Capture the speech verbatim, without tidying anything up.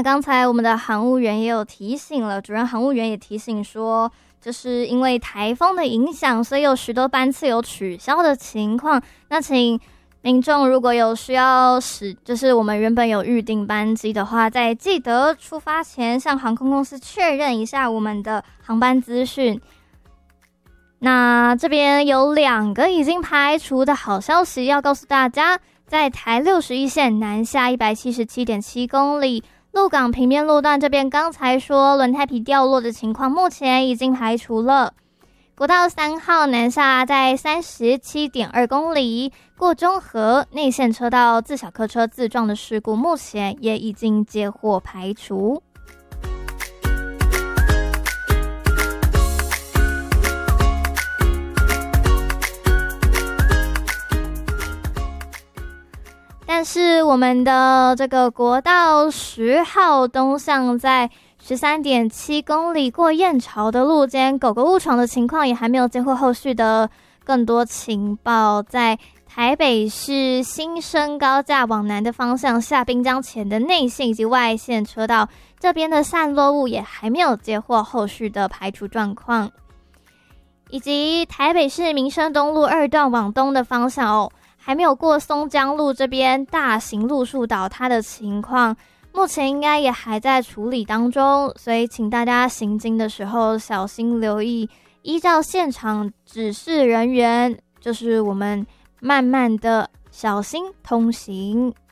刚才我们的航务员也有提醒了，主任航务员也提醒说，就是因为台风的影响，所以有许多班次有取消的情况。那请民众如果有需要使，就是我们原本有预定班机的话，在记得出发前向航空公司确认一下我们的航班资讯。那这边有两个已经排除的好消息要告诉大家，在台六十一线南下 一百七十七点七 公里，鹿港平面路段这边刚才说轮胎皮掉落的情况目前已经排除了。国道三号南下在 三十七点二 公里，过中和内线车道自小客车自撞的事故目前也已经接获排除。但是我们的这个国道十号东向在十三点七 公里过燕巢的路间，狗狗误闯的情况也还没有接获后续的更多情报。在台北市新生高架往南的方向下滨江前的内线以及外线车道这边的散落物也还没有接获后续的排除状况。以及台北市民生东路二段往东的方向哦，还没有过松江路这边大型路树倒塌的情况，目前应该也还在处理当中，所以请大家行经的时候小心留意，依照现场指示人员，就是我们慢慢的小心通行。